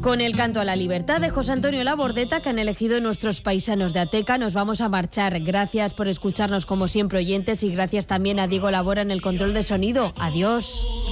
Con el canto a la libertad de José Antonio Labordeta, que han elegido nuestros paisanos de Ateca, nos vamos a marchar. Gracias por escucharnos como siempre, oyentes, y gracias también a Diego Labora en el control de sonido. Adiós.